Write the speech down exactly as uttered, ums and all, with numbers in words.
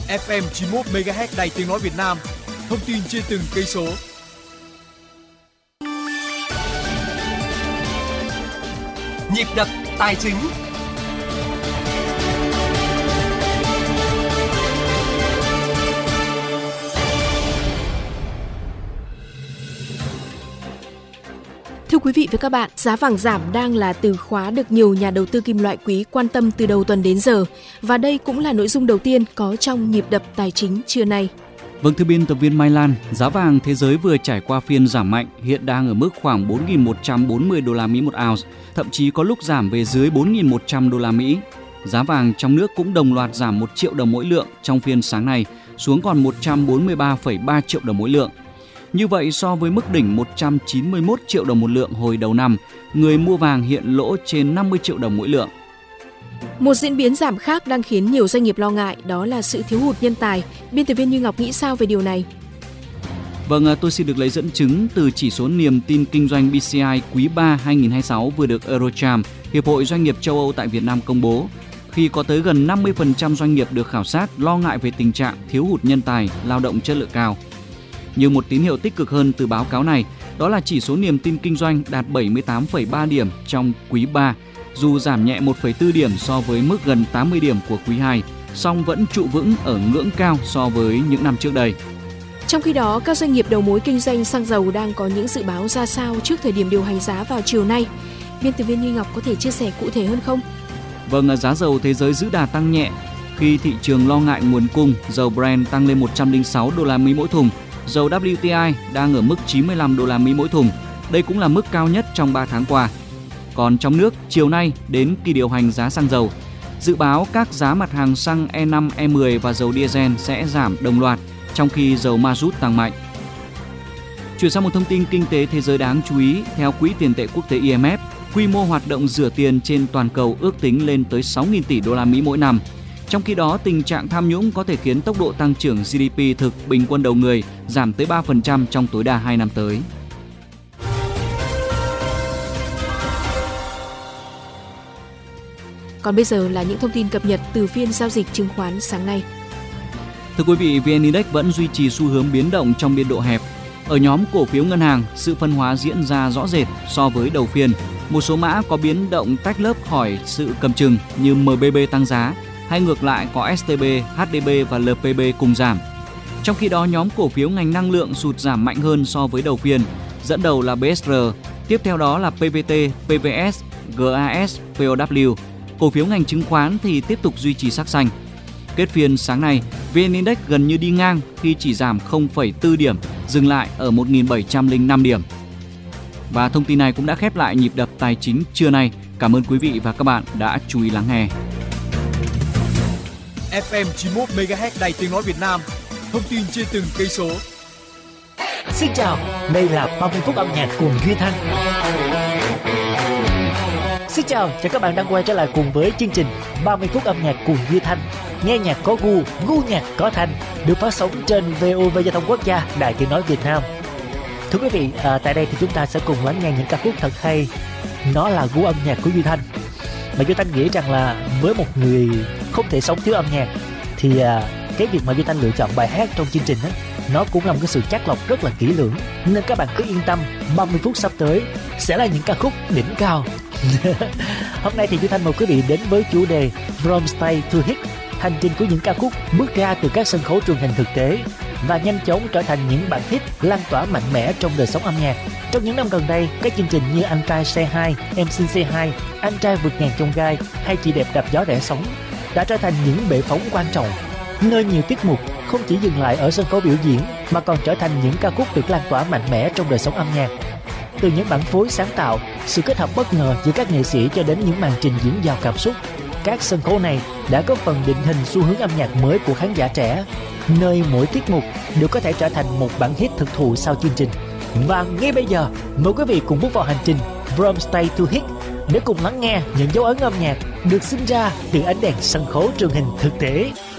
ép em chín mươi mốt mê ga héc Đài Tiếng nói Việt Nam. Thông tin trên từng cây số. Nhịp đập tài chính. Thưa quý vị và các bạn, giá vàng giảm đang là từ khóa được nhiều nhà đầu tư kim loại quý quan tâm từ đầu tuần đến giờ. Và đây cũng là nội dung đầu tiên có trong nhịp đập tài chính trưa nay. Vâng, thưa biên tập viên Mai Lan, giá vàng thế giới vừa trải qua phiên giảm mạnh, hiện đang ở mức khoảng bốn nghìn một trăm bốn mươi đô la Mỹ một ounce, thậm chí có lúc giảm về dưới bốn nghìn một trăm đô la Mỹ. Giá vàng trong nước cũng đồng loạt giảm một triệu đồng mỗi lượng trong phiên sáng nay, xuống còn một trăm bốn mươi ba phẩy ba triệu đồng mỗi lượng. Như vậy, so với mức đỉnh một trăm chín mươi mốt triệu đồng một lượng hồi đầu năm, người mua vàng hiện lỗ trên năm mươi triệu đồng mỗi lượng. Một diễn biến giảm khác đang khiến nhiều doanh nghiệp lo ngại, đó là sự thiếu hụt nhân tài. Biên tập viên Như Ngọc nghĩ sao về điều này? Vâng, tôi xin được lấy dẫn chứng từ chỉ số niềm tin kinh doanh bê xê i quý ba hai nghìn không trăm hai mươi sáu vừa được Eurocharm, Hiệp hội Doanh nghiệp châu Âu tại Việt Nam công bố. Khi có tới gần năm mươi phần trăm doanh nghiệp được khảo sát lo ngại về tình trạng thiếu hụt nhân tài, lao động chất lượng cao. Nhưng một tín hiệu tích cực hơn từ báo cáo này, đó là chỉ số niềm tin kinh doanh đạt bảy mươi tám phẩy ba điểm trong quý ba, dù giảm nhẹ một phẩy bốn điểm so với mức gần tám mươi điểm của quý hai, song vẫn trụ vững ở ngưỡng cao so với những năm trước đây. Trong khi đó, các doanh nghiệp đầu mối kinh doanh xăng dầu đang có những dự báo ra sao trước thời điểm điều hành giá vào chiều nay? Biên tập viên Như Ngọc có thể chia sẻ cụ thể hơn không? Vâng, giá dầu thế giới giữ đà tăng nhẹ khi thị trường lo ngại nguồn cung, dầu Brent tăng lên một trăm lẻ sáu đô la Mỹ mỗi thùng. Dầu vê kép tê i đang ở mức chín mươi lăm đô la Mỹ mỗi thùng. Đây cũng là mức cao nhất trong ba tháng qua. Còn trong nước, chiều nay đến kỳ điều hành giá xăng dầu, dự báo các giá mặt hàng xăng E năm, E mười và dầu diesel sẽ giảm đồng loạt, trong khi dầu ma rút tăng mạnh. Chuyển sang một thông tin kinh tế thế giới đáng chú ý, theo Quỹ tiền tệ quốc tế I M F, quy mô hoạt động rửa tiền trên toàn cầu ước tính lên tới sáu nghìn tỷ đô la Mỹ mỗi năm. Trong khi đó, tình trạng tham nhũng có thể khiến tốc độ tăng trưởng giê đê pê thực bình quân đầu người giảm tới ba phần trăm trong tối đa hai năm tới. Còn bây giờ là những thông tin cập nhật từ phiên giao dịch chứng khoán sáng nay. Thưa quý vị, vê en Index vẫn duy trì xu hướng biến động trong biên độ hẹp. Ở nhóm cổ phiếu ngân hàng, sự phân hóa diễn ra rõ rệt so với đầu phiên. Một số mã có biến động tách lớp khỏi sự cầm chừng như em bê bê tăng giá, hay ngược lại có ét tê bê, hát đê bê và lờ pê bê cùng giảm. Trong khi đó, nhóm cổ phiếu ngành năng lượng sụt giảm mạnh hơn so với đầu phiên. Dẫn đầu là bê ét rờ, tiếp theo đó là pê vê tê, pê vê ét, giê a ét, pê o vê. Cổ phiếu ngành chứng khoán thì tiếp tục duy trì sắc xanh. Kết phiên sáng nay, vê en Index gần như đi ngang khi chỉ giảm không phẩy bốn điểm, dừng lại ở một nghìn bảy trăm lẻ năm điểm. Và thông tin này cũng đã khép lại nhịp đập tài chính trưa nay. Cảm ơn quý vị và các bạn đã chú ý lắng nghe. ép em chín mươi mốt mê ga héc Đài Tiếng nói Việt Nam. Thông tin trên từng cây số. Xin chào, đây là ba mươi phút âm nhạc cùng Duy Thanh. Xin chào, chào các bạn đang quay trở lại cùng với chương trình ba mươi phút âm nhạc cùng Duy Thanh. Nghe nhạc có gu, gu nhạc có thanh, được phát sóng trên vê o vê Giao thông Quốc gia, Đài Tiếng nói Việt Nam. Thưa quý vị, à, tại đây thì chúng ta sẽ cùng lắng nghe những ca khúc thật hay. Nó là gu âm nhạc của Duy Thanh. Mà Duy Thanh nghĩ rằng là với một người không thể sống thiếu âm nhạc thì à, cái việc mà Duy Thanh lựa chọn bài hát trong chương trình đó, nó cũng là một cái sự chắt lọc rất là kỹ lưỡng. Nên các bạn cứ yên tâm, ba mươi phút sắp tới sẽ là những ca khúc đỉnh cao. Hôm nay thì Duy Thanh mời quý vị đến với chủ đề From Stay to Hit, hành trình của những ca khúc bước ra từ các sân khấu truyền hình thực tế và nhanh chóng trở thành những bản hit lan tỏa mạnh mẽ trong đời sống âm nhạc. Trong những năm gần đây, các chương trình như Anh trai Say Hi, em xê xê hai, Anh trai vượt ngàn chông gai hay Chị đẹp đạp gió rẽ sóng đã trở thành những bệ phóng quan trọng, nơi nhiều tiết mục không chỉ dừng lại ở sân khấu biểu diễn mà còn trở thành những ca khúc được lan tỏa mạnh mẽ trong đời sống âm nhạc. Từ những bản phối sáng tạo, sự kết hợp bất ngờ giữa các nghệ sĩ cho đến những màn trình diễn giàu cảm xúc, các sân khấu này đã góp phần định hình xu hướng âm nhạc mới của khán giả trẻ, nơi mỗi tiết mục đều có thể trở thành một bản hit thực thụ sau chương trình. Và ngay bây giờ, mời quý vị cùng bước vào hành trình From Stay to Hit để cùng lắng nghe những dấu ấn âm nhạc được sinh ra từ ánh đèn sân khấu truyền hình thực tế.